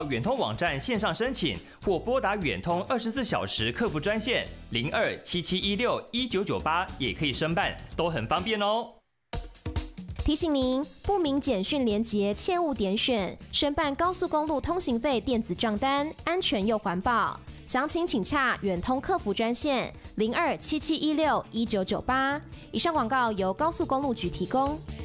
远通网站线上申请，或拨打远通24小时客服专线0277161998也可以申办，都很方便哦。 提醒您，不明简讯连结切勿点选，申办高速公路通行费电子账单，安全又环保。详情请洽远通客服专线0277161998。以上广告由高速公路局提供。